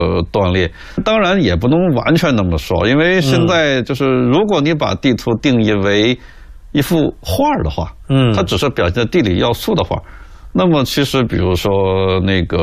断裂。当然也不能完全那么说，因为现在就是如果你把地图定义为一幅画的话，它只是表现地理要素的话，那么其实比如说那个